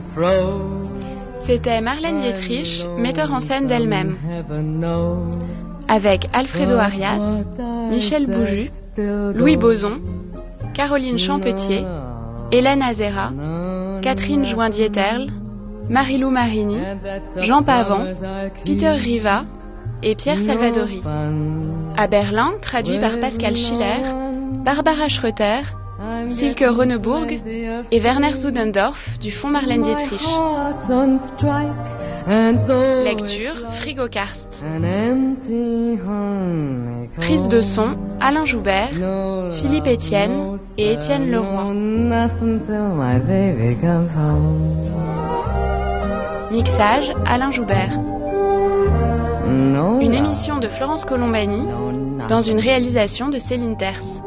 C'était Marlène Dietrich, metteur en scène d'elle-même, avec Alfredo Arias, Michel Bouju, Louis Boson, Caroline Champetier, Hélène Azera, Catherine Joindier-Terle, Marilou Marini, Jean Pavant, Peter Riva et Pierre Salvadori. À Berlin, traduit par Pascal Schiller, Barbara Schröter, Silke Ronneburg et Werner Zudendorf du Fonds Marlène Dietrich. Lecture, Frigo-Karst. Prise de son, Alain Joubert, Philippe Etienne et Étienne Leroy. Mixage, Alain Joubert. Une émission de Florence Colombani dans une réalisation de Céline Terce.